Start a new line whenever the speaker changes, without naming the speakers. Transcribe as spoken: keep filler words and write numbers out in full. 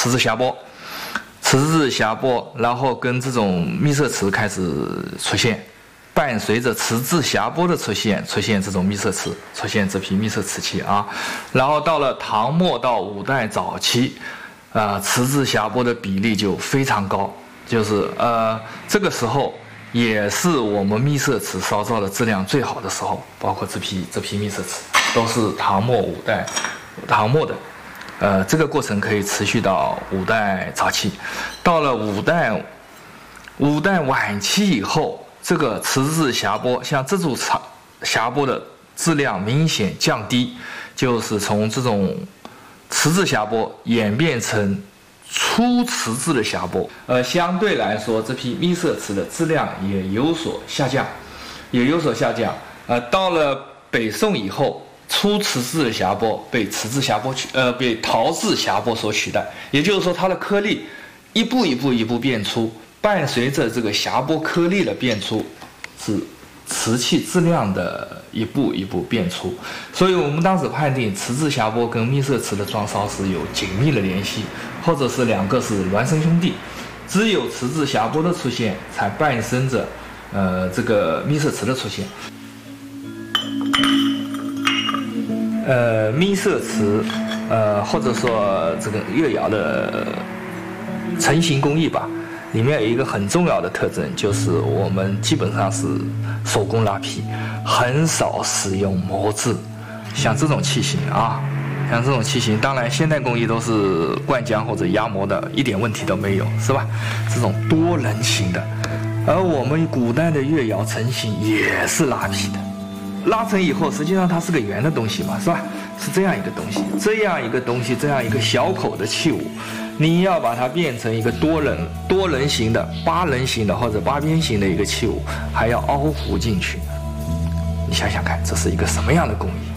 瓷质匣钵，瓷质匣钵，然后跟这种密色瓷开始出现，伴随着瓷质匣钵的出现，出现这种密色瓷，出现这批密色瓷器啊。然后到了唐末到五代早期，啊、呃，瓷质匣钵的比例就非常高，就是呃这个时候也是我们密色瓷烧造的质量最好的时候，包括这批这批密色瓷都是唐末五代唐末的。呃，这个过程可以持续到五代早期，到了五代五代晚期以后，这个瓷质匣钵像这种匣钵的质量明显降低，就是从这种瓷质匣钵演变成粗瓷质的匣钵，呃，相对来说，这批密色瓷的质量也有所下降，也有所下降。呃，到了北宋以后，粗瓷质的匣钵被瓷质匣钵取，呃，被陶制匣钵所取代。也就是说，它的颗粒一步一步一步变粗，伴随着这个匣钵颗粒的变粗，是瓷器质量的一步一步变粗。所以我们当时判定瓷质匣钵跟密色瓷的装烧是有紧密的联系，或者是两个是孪生兄弟。只有瓷质匣钵的出现，才伴生着呃这个密色瓷的出现。呃，密色瓷，呃，或者说这个越窑的成型工艺吧，里面有一个很重要的特征，就是我们基本上是手工拉坯，很少使用磨制。像这种器型啊，像这种器型，当然现代工艺都是灌浆或者压模的，一点问题都没有，是吧？这种多人型的，而我们古代的越窑成型也是拉坯的。拉成以后，实际上它是个圆的东西嘛，是吧？是这样一个东西，这样一个东西，这样一个小口的器物，你要把它变成一个多人多人形的、八人形的或者八边形的一个器物，还要凹糊进去。你想想看，这是一个什么样的工艺？